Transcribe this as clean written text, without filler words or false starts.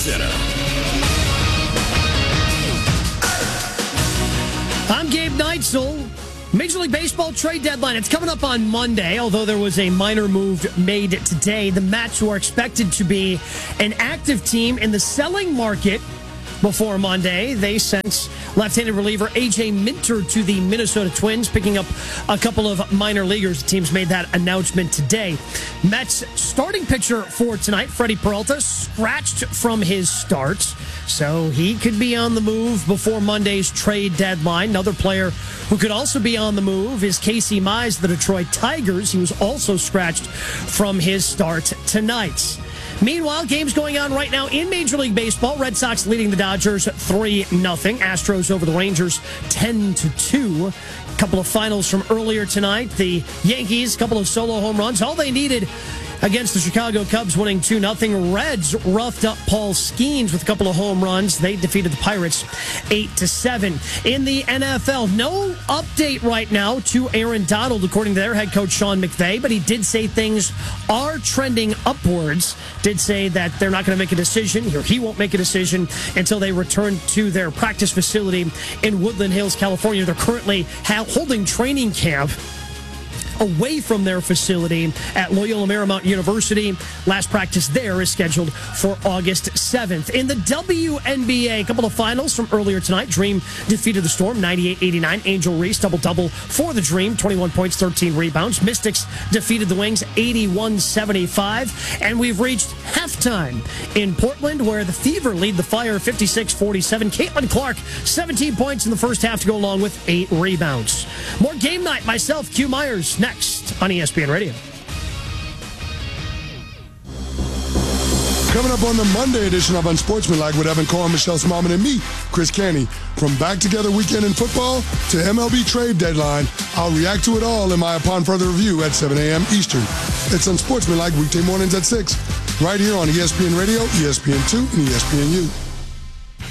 Center. I'm Gabe Neitzel. Major League Baseball trade deadline. It's coming up on Monday, although there was a minor move made today. The Mets, who are expected to be an active team in the selling market before Monday, they sent left-handed reliever A.J. Minter to the Minnesota Twins, picking up a couple of minor leaguers. The teams made that announcement today. Mets starting pitcher for tonight, Freddie Peralta, scratched from his start, so he could be on the move before Monday's trade deadline. Another player who could also be on the move is Casey Mize, the Detroit Tigers. He was also scratched from his start tonight. Meanwhile, games going on right now in Major League Baseball. Red Sox leading the Dodgers 3-0. Astros over the Rangers 10-2. A couple of finals from earlier tonight. The Yankees, a couple of solo home runs. All they needed against the Chicago Cubs, winning 2-0. Reds roughed up Paul Skeens with a couple of home runs. They defeated the Pirates 8-7. In the NFL, no update right now to Aaron Donald, according to their head coach Sean McVay, but he did say things are trending upwards. Did say that they're not going to make a decision, or he won't make a decision until they return to their practice facility in Woodland Hills, California. They're currently holding training camp away from their facility at Loyola Marymount University. Last practice there is scheduled for August 7th. In the WNBA, a couple of finals from earlier tonight. Dream defeated the Storm 98-89. Angel Reese double-double for the Dream, 21 points, 13 rebounds. Mystics defeated the Wings 81-75. And we've reached halftime in Portland, where the Fever lead the Fire 56-47. Caitlin Clark, 17 points in the first half to go along with 8 rebounds. More Game Night. Myself, Q Myers, next on ESPN Radio. Coming up on the Monday edition of Unsportsmanlike with Evan Cohen, Michelle Smallman, and me, Chris Canty. From back together weekend in football to MLB trade deadline, I'll react to it all in my Upon Further Review at 7 a.m. Eastern. It's Unsportsmanlike weekday mornings at 6, right here on ESPN Radio, ESPN2, and ESPNU.